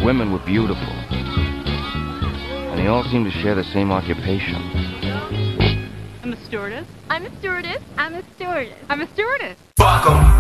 women were beautiful. And they all seemed to share the same occupation. I'm a stewardess. I'm a stewardess. I'm a stewardess. I'm a stewardess. Fuck 'em.